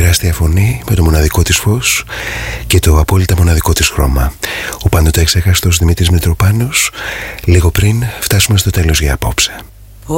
τεράστια φωνή με το μοναδικό της φως και το απόλυτα μοναδικό της χρώμα. Ο πάντοτε εξέχαστος Δημήτρης Μητροπάνος, λίγο πριν φτάσουμε στο τέλος για απόψε.